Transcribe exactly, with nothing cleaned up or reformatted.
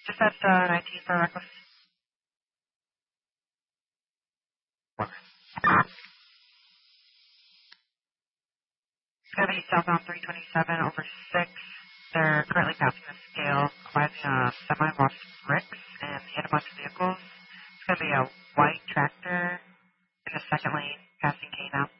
Just at uh, nineteen for reckless. It's going to be southbound three twenty-seven over six. They're currently passing the scale, arriving a semi-washed bricks, and hit a bunch of vehicles. It's going to be a white tractor in the second lane, passing Kane out.